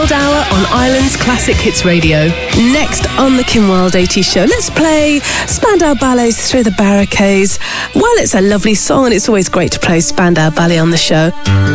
Hour on Ireland's Classic Hits Radio. Next on the Kim Wilde 80s show, let's play Spandau Ballet's Through the Barricades. Well, it's a lovely song and it's always great to play Spandau Ballet on the show.